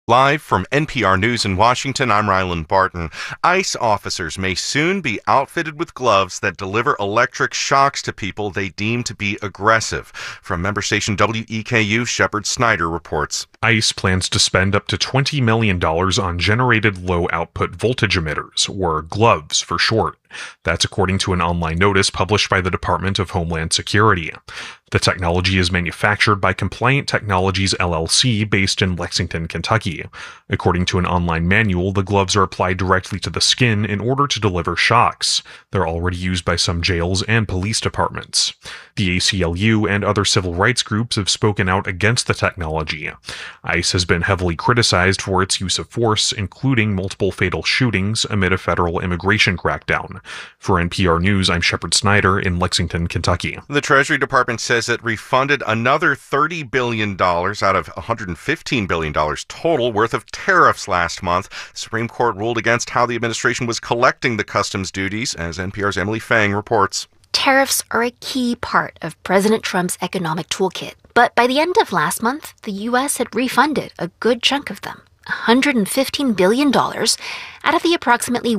Live from NPR News in Washington, I'm Rylan Barton. ICE officers may soon be outfitted with gloves that deliver electric shocks to people they deem to be aggressive. From member station WEKU, Shepard Snyder reports. ICE plans to spend up to $20 million on generated low-output voltage emitters, or GLOVES for short. That's according to an online notice published by the Department of Homeland Security. The technology is manufactured by Compliant Technologies LLC based in Lexington, Kentucky. According to an online manual, the gloves are applied directly to the skin in order to deliver shocks. They're already used by some jails and police departments. The ACLU and other civil rights groups have spoken out against the technology. ICE has been heavily criticized for its use of force, including multiple fatal shootings amid a federal immigration crackdown. For NPR News, I'm Shepard Snyder in Lexington, Kentucky. The Treasury Department says it refunded another $30 billion out of $115 billion total worth of tariffs last month. The Supreme Court ruled against how the administration was collecting the customs duties, as NPR's Emily Fang reports. Tariffs are a key part of President Trump's economic toolkit. But by the end of last month, the U.S. had refunded a good chunk of them. $115 billion out of the approximately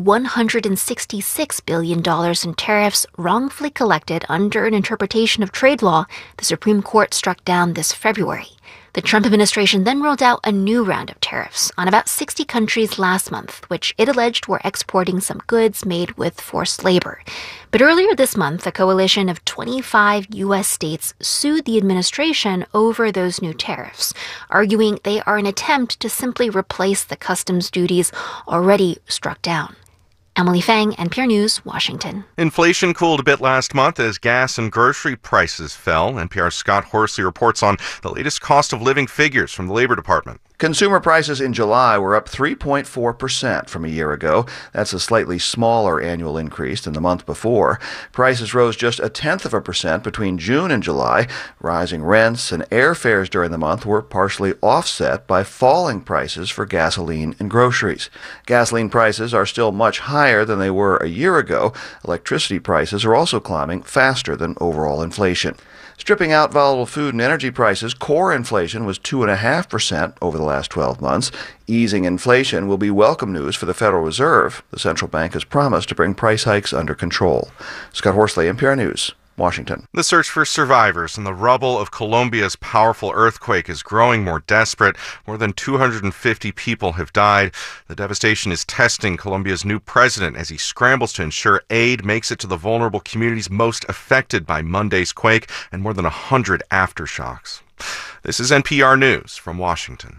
$166 billion in tariffs wrongfully collected under an interpretation of trade law the Supreme Court struck down this February. The Trump administration then rolled out a new round of tariffs on about 60 countries last month, which it alleged were exporting some goods made with forced labor. But earlier this month, a coalition of 25 U.S. states sued the administration over those new tariffs, arguing they are an attempt to simply replace the customs duties already struck down. Emily Fang, NPR News, Washington. Inflation cooled a bit last month as gas and grocery prices fell. NPR's Scott Horsley reports on the latest cost of living figures from the Labor Department. Consumer prices in July were up 3.4% from a year ago. That's a slightly smaller annual increase than the month before. Prices rose just 0.1% between June and July. Rising rents and airfares during the month were partially offset by falling prices for gasoline and groceries. Gasoline prices are still much higher than they were a year ago. Electricity prices are also climbing faster than overall inflation. Stripping out volatile food and energy prices, core inflation was 2.5% over the last 12 months. Easing inflation will be welcome news for the Federal Reserve. The central bank has promised to bring price hikes under control. Scott Horsley, NPR News, Washington. The search for survivors in the rubble of Colombia's powerful earthquake is growing more desperate. More than 250 people have died. The devastation is testing Colombia's new president as he scrambles to ensure aid makes it to the vulnerable communities most affected by Monday's quake and more than 100 aftershocks. This is NPR News from Washington.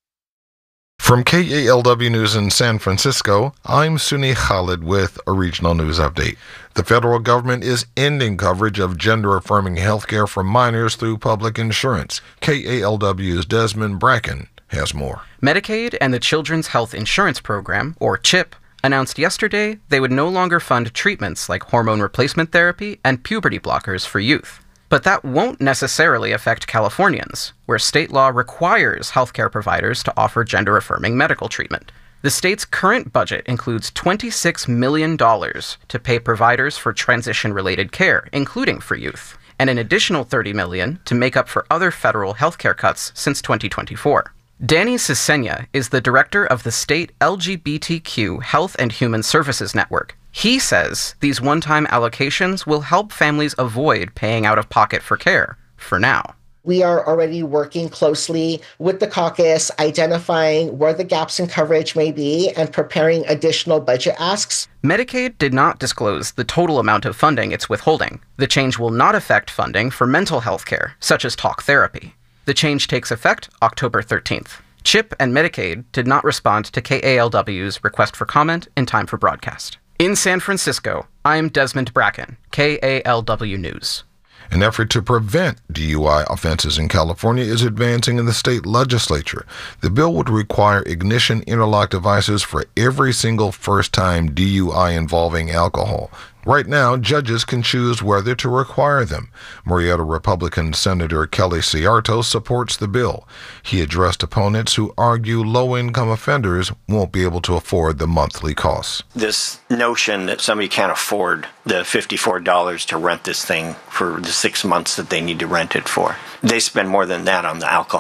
From KALW News in San Francisco, I'm Suni Khalid with a regional news update. The federal government is ending coverage of gender-affirming health care for minors through public insurance. KALW's Desmond Bracken has more. Medicaid and the Children's Health Insurance Program, or CHIP, announced yesterday they would no longer fund treatments like hormone replacement therapy and puberty blockers for youth. But that won't necessarily affect Californians, where state law requires healthcare providers to offer gender-affirming medical treatment. The state's current budget includes $26 million to pay providers for transition-related care, including for youth, and an additional $30 million to make up for other federal healthcare cuts since 2024. Danny Cesena is the director of the state LGBTQ Health and Human Services Network. He says these one-time allocations will help families avoid paying out of pocket for care, for now. We are already working closely with the caucus, identifying where the gaps in coverage may be and preparing additional budget asks. Medicaid did not disclose the total amount of funding it's withholding. The change will not affect funding for mental health care, such as talk therapy. The change takes effect October 13th. CHIP and Medicaid did not respond to KALW's request for comment in time for broadcast. In San Francisco, I'm Desmond Bracken, KALW News. An effort to prevent DUI offenses in California is advancing in the state legislature. The bill would require ignition interlock devices for every single first-time DUI involving alcohol. Right now, judges can choose whether to require them. Marietta Republican Senator Kelly Ciarto supports the bill. He addressed opponents who argue low-income offenders won't be able to afford the monthly costs. This notion that somebody can't afford the $54 to rent this thing for the 6 months that they need to rent it for. They spend more than that on the alcohol.